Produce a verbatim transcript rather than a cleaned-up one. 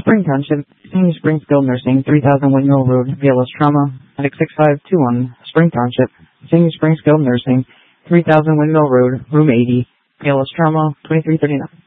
Spring Township, Sandy Spring Skilled Nursing, three thousand Windmill Road, V L S Trauma, Medic six five two one, Spring Township, Sandy Spring Skilled Nursing, three thousand Windmill Road, Room eighty, V L S Trauma, twenty-three thirty-nine.